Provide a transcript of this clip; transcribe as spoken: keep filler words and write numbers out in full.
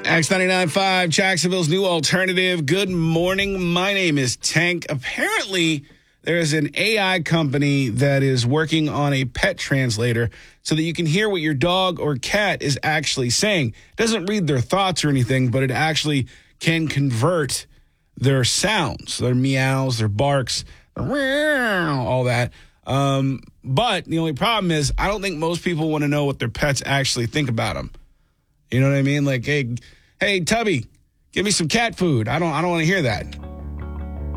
X ninety-nine point five, Jacksonville's new alternative. Good morning. My name is Tank. Apparently, there is an A I company that is working on a pet translator so that you can hear what your dog or cat is actually saying. It doesn't read their thoughts or anything, but it actually can convert their sounds, their meows, their barks, all that. Um, but the only problem is I don't think most people want to know what their pets actually think about them. You know what I mean? Like, hey, hey, Tubby, give me some cat food. I don't I don't want to hear that.